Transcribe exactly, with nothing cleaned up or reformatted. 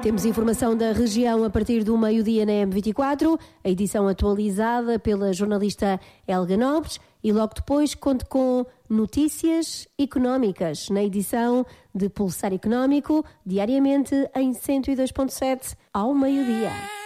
Temos informação da região a partir do meio-dia na M vinte e quatro, a edição atualizada pela jornalista Helga Nobres, e logo depois conto com notícias económicas na edição de Pulsar Económico, diariamente em cento e dois ponto sete ao meio-dia.